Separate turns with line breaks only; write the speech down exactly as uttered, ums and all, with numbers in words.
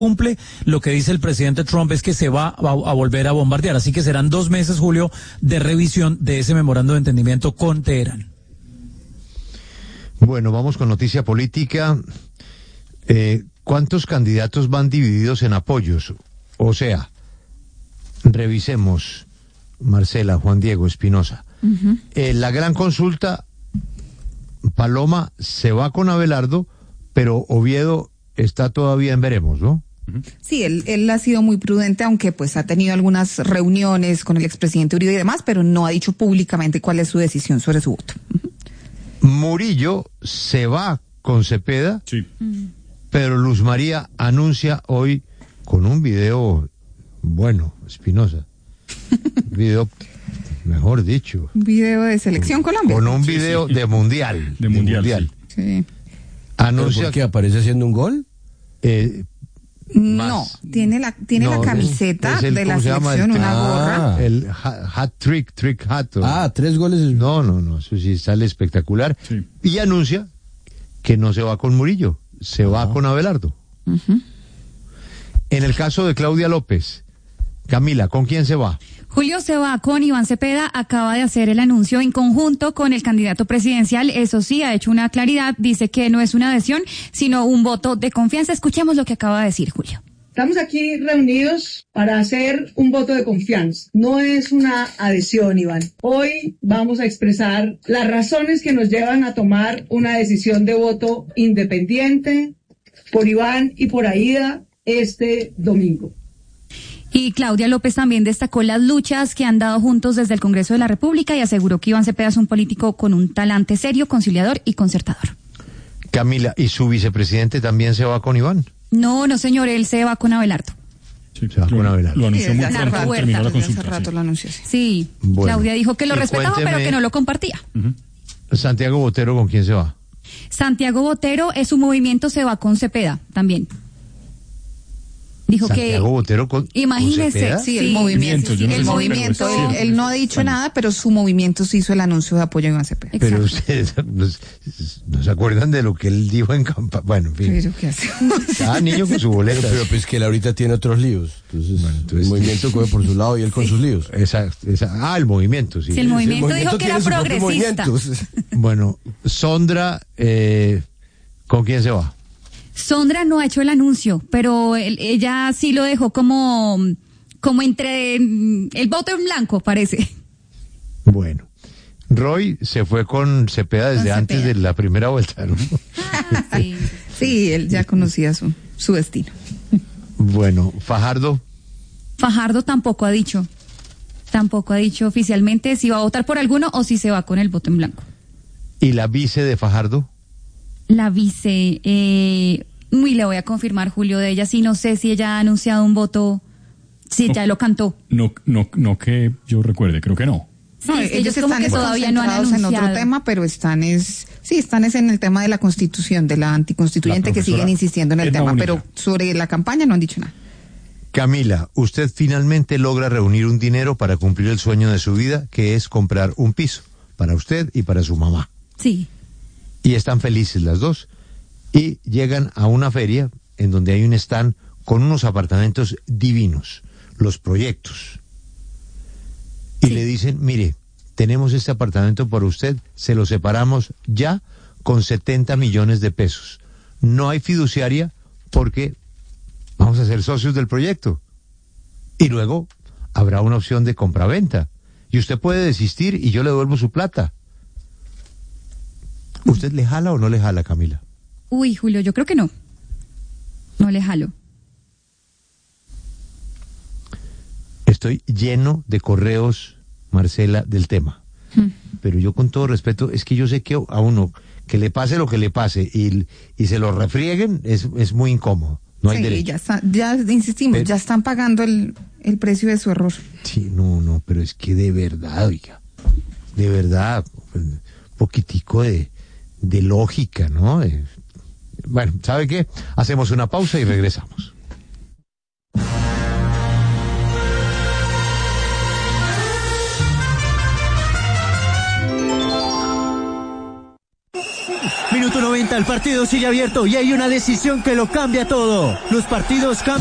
cumple, lo que dice el presidente Trump es que se va a, a volver a bombardear. Así que serán dos meses, Julio, de revisión de ese memorando de entendimiento con Teherán.
Bueno, vamos con noticia política. Eh, ¿Cuántos candidatos van divididos en apoyos? O sea, revisemos, Marcela, Juan Diego, Espinosa. Uh-huh. Eh, la gran consulta, Paloma se va con Abelardo, pero Oviedo está todavía en veremos, ¿no?
Sí, él, él ha sido muy prudente, aunque pues ha tenido algunas reuniones con el expresidente Uribe y demás, pero no ha dicho públicamente cuál es su decisión sobre su voto.
Murillo se va con Cepeda,
sí.
Pero Luz María anuncia hoy con un video, bueno, Espinosa, video, mejor dicho.
Un video de Selección Colombia.
Con un video
sí, sí.
de mundial.
De mundial. De mundial.
Sí. sí.
Anuncia
¿Por qué aparece haciendo un gol?
Eh,
No, tiene la tiene
no,
la camiseta
es el,
de la
el,
selección, una
ah,
gorra.
El hat trick, trick hat.
Ah, tres goles.
No, no, no, eso sí sale espectacular.
Sí.
Y anuncia que no se va con Murillo, se va
no.
con Abelardo.
Uh-huh.
En el caso de Claudia López, Camila, ¿con quién se va?
Julio se va con Iván Cepeda, acaba de hacer el anuncio en conjunto con el candidato presidencial, eso sí, ha hecho una claridad, dice que no es una adhesión, sino un voto de confianza. Escuchemos lo que acaba de decir Julio.
Estamos aquí reunidos para hacer un voto de confianza. No es una adhesión, Iván. Hoy vamos a expresar las razones que nos llevan a tomar una decisión de voto independiente por Iván y por Aída este domingo.
Y Claudia López también destacó las luchas que han dado juntos desde el Congreso de la República y aseguró que Iván Cepeda es un político con un talante serio, conciliador y concertador.
Camila, ¿y su vicepresidente también se va con Iván?
No, no señor, él se va con Abelardo.
Sí,
se va
lo,
con Abelardo.
Lo anunció
Sí,
muy
hace
pronto,
rato,
terminó la
hace
consulta.
rato
Sí.
lo anunció, sí.
Sí,
Bueno,
Claudia dijo que lo respetaba,
cuénteme,
pero que no lo compartía.
Uh-huh.
Santiago Botero, ¿con quién se va?
Santiago Botero, es su movimiento, se va con Cepeda también. Dijo
Santiago
que
Botero con,
imagínese,
con Cepeda?
Sí, el
Sí,
movimiento,
yo no
el
sé,
movimiento,
pero
él,
sí.
él no ha dicho
Bueno.
nada, pero su movimiento sí hizo el anuncio de apoyo a Iván Cepeda.
Pero
exacto.
ustedes no, no se acuerdan de lo que él dijo en campaña. Bueno, en fin.
Pero ¿qué hacemos?
Cada niño con su boleta.
Pero, pero pues que él ahorita tiene otros líos. Entonces,
Bueno, entonces-
el movimiento coge por su lado y él con sus líos.
Esa, esa, ah, el movimiento, sí.
Sí, el movimiento, dijo que
tiene
era
su propio
progresista.
movimiento.
Bueno, Sondra, eh, ¿con quién se va?
Sondra no ha hecho el anuncio, pero él- ella sí lo dejó como, como entre mm, el voto en blanco, parece.
Bueno, Roy se fue con Cepeda desde
Con
antes
Cepeda.
de la primera vuelta, ¿no?
Ah, sí.
Sí, él ya conocía su, su destino.
Bueno, Fajardo,
Fajardo tampoco ha dicho, tampoco ha dicho oficialmente si va a votar por alguno o si se va con el voto en blanco.
y la vice de Fajardo.
La vice, eh, muy le voy a confirmar, Julio, de ella, sí, no sé si ella ha anunciado un voto, si
No.
ya lo cantó.
No, no, no que yo recuerde, creo que no.
Sí,
No,
ellos como que todavía no han
concentrados en
anunciado.
otro tema, pero están es, sí, están es en el tema de la constitución, de la anticonstituyente,
La
que siguen
profesora
insistiendo en el
Edna
tema,
Bonilla.
pero sobre la campaña no han dicho nada.
Camila, usted finalmente logra reunir un dinero para cumplir el sueño de su vida, que es comprar un piso, para usted y para su mamá.
Sí.
Y están felices las dos. Y llegan a una feria en donde hay un stand con unos apartamentos divinos, los proyectos. Y
Sí.
le dicen, mire, tenemos este apartamento para usted, se lo separamos ya con setenta millones de pesos. No hay fiduciaria porque vamos a ser socios del proyecto. Y luego habrá una opción de compraventa. Y usted puede desistir y yo le devuelvo su plata. ¿Usted le jala o no le jala, Camila?
Uy, Julio, yo creo que no. No le jalo.
Estoy lleno de correos, Marcela, del tema.
Hmm.
Pero yo con todo respeto, es que yo sé que a uno, que le pase lo que le pase y, y se lo refrieguen, es, es muy incómodo. No hay
Sí,
derecho.
ya, está, ya insistimos,
Pero-
ya están pagando el, el precio de su error.
Sí, no, no, pero es que de verdad, oiga, de verdad, un poquitico de, de lógica, ¿no? De- bueno, ¿sabe qué? Hacemos una pausa y regresamos.
Minuto noventa.
treinta el partido sigue abierto y hay una decisión que lo cambia todo. Los partidos cambian.